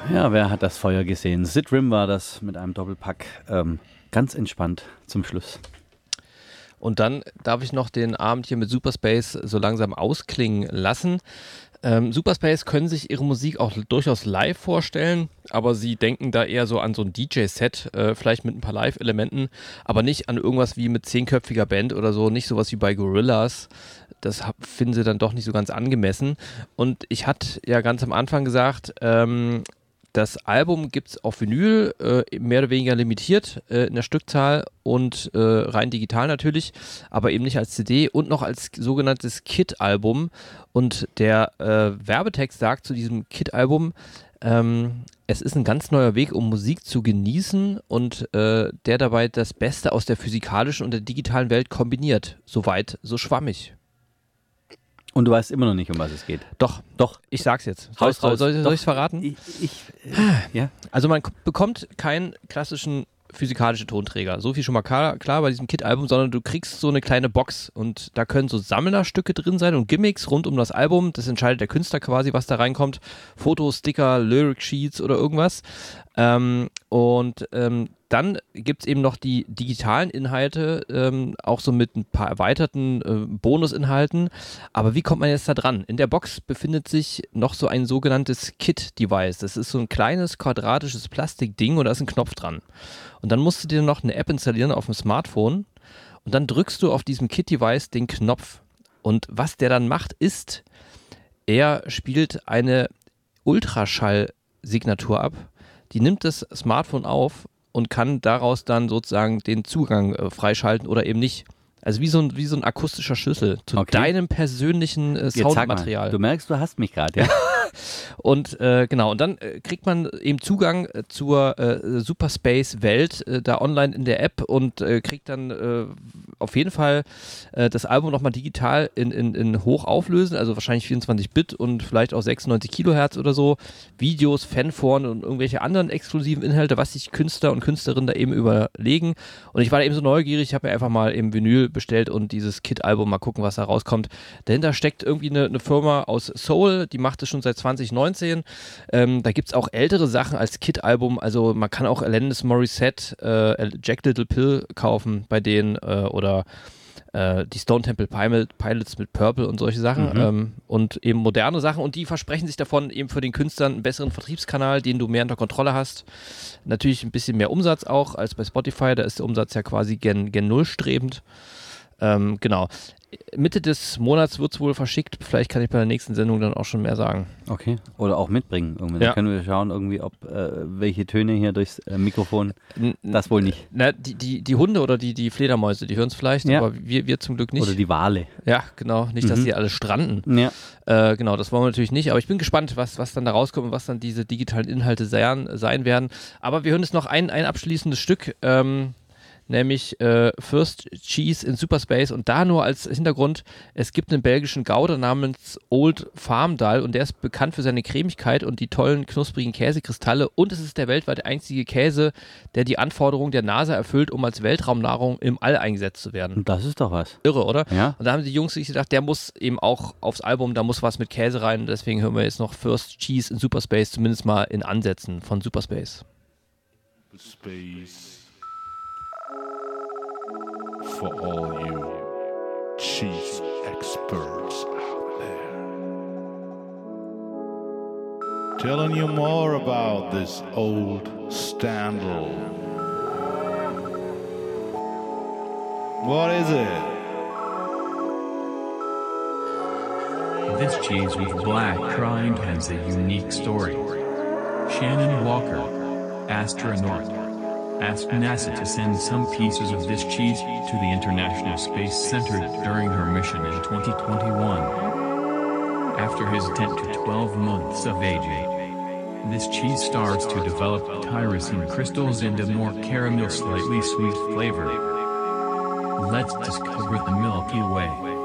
Ja, wer hat das Feuer gesehen? Sid Rim war das mit einem Doppelpack. Ganz entspannt zum Schluss. Und dann darf ich noch den Abend hier mit Superspace so langsam ausklingen lassen. Superspace können sich ihre Musik auch durchaus live vorstellen, aber sie denken da eher so an so ein DJ-Set, vielleicht mit ein paar Live-Elementen, aber nicht an irgendwas wie mit 10-köpfiger Band oder so, nicht sowas wie bei Gorillaz. Das finden sie dann doch nicht so ganz angemessen. Und ich hatte ja ganz am Anfang gesagt, das Album gibt es auf Vinyl, mehr oder weniger limitiert in der Stückzahl und rein digital natürlich, aber eben nicht als CD und noch als sogenanntes Kit-Album. Und der Werbetext sagt zu diesem Kit-Album, es ist ein ganz neuer Weg, um Musik zu genießen und der dabei das Beste aus der physikalischen und der digitalen Welt kombiniert. Soweit, so schwammig. Und du weißt immer noch nicht, um was es geht. Doch. Ich sag's jetzt. Soll ich es verraten? Ja. Also man bekommt keinen klassischen physikalischen Tonträger. So viel schon mal klar bei diesem Kit-Album, sondern du kriegst so eine kleine Box und da können so Sammlerstücke drin sein und Gimmicks rund um das Album. Das entscheidet der Künstler quasi, was da reinkommt. Fotos, Sticker, Lyric-Sheets oder irgendwas. Dann gibt es eben noch die digitalen Inhalte, auch so mit ein paar erweiterten Bonusinhalten. Aber wie kommt man jetzt da dran? In der Box befindet sich noch so ein sogenanntes Kit-Device. Das ist so ein kleines quadratisches Plastikding und da ist ein Knopf dran. Und dann musst du dir noch eine App installieren auf dem Smartphone und dann drückst du auf diesem Kit-Device den Knopf. Und was der dann macht, ist, er spielt eine Ultraschall-Signatur ab. Die nimmt das Smartphone auf und kann daraus dann sozusagen den Zugang freischalten oder eben nicht. Also wie so ein akustischer Schlüssel zu deinem persönlichen Soundmaterial. Du merkst, du hast mich gerade, ja? Und genau, und dann kriegt man eben Zugang zur Superspace-Welt da online in der App und kriegt dann auf jeden Fall das Album nochmal digital in hoch auflösen, also wahrscheinlich 24-Bit und vielleicht auch 96 Kilohertz oder so, Videos, Fanforen und irgendwelche anderen exklusiven Inhalte, was sich Künstler und Künstlerinnen da eben überlegen. Und ich war da eben so neugierig, ich habe mir einfach mal eben Vinyl bestellt und dieses Kit-Album mal gucken, was da rauskommt. Dahinter steckt irgendwie eine Firma aus Seoul, die macht es schon seit 2019. Da gibt es auch ältere Sachen als Kit-Album, also man kann auch Alanis Morissette, Jack Little Pill kaufen bei denen oder die Stone Temple Pilots mit Purple und solche Sachen und eben moderne Sachen und die versprechen sich davon eben für den Künstlern einen besseren Vertriebskanal, den du mehr unter Kontrolle hast. Natürlich ein bisschen mehr Umsatz auch als bei Spotify, da ist der Umsatz ja quasi gen Null strebend. Genau. Mitte des Monats wird es wohl verschickt. Vielleicht kann ich bei der nächsten Sendung dann auch schon mehr sagen. Okay. Oder auch mitbringen. Irgendwie. Ja. Dann können wir schauen, irgendwie, ob welche Töne hier durchs Mikrofon. Das wohl nicht. Na, die Hunde oder die Fledermäuse, die hören es vielleicht, ja. aber wir zum Glück nicht. Oder die Wale. Ja, genau. Nicht, dass die alle stranden. Ja. Genau, das wollen wir natürlich nicht. Aber ich bin gespannt, was dann da rauskommt und was dann diese digitalen Inhalte sein werden. Aber wir hören jetzt noch ein abschließendes Stück. Nämlich First Cheese in Superspace und da nur als Hintergrund, es gibt einen belgischen Gouda namens Old Farmdal und der ist bekannt für seine Cremigkeit und die tollen knusprigen Käsekristalle und es ist der weltweit einzige Käse, der die Anforderungen der NASA erfüllt, um als Weltraumnahrung im All eingesetzt zu werden. Das ist doch was. Irre, oder? Ja. Und da haben die Jungs sich gedacht, der muss eben auch aufs Album, da muss was mit Käse rein und deswegen hören wir jetzt noch First Cheese in Superspace, zumindest mal in Ansätzen von Superspace. Space. For all you cheese experts out there, telling you more about this old Standal. What is it? This cheese with black rind has a unique story. Shannon Walker, astronaut, asked NASA to send some pieces of this cheese to the International Space Center during her mission in 2021. After his 10 to 12 months of aging, this cheese starts to develop tyrosine crystals and a more caramel, slightly sweet flavor. Let's discover the Milky Way.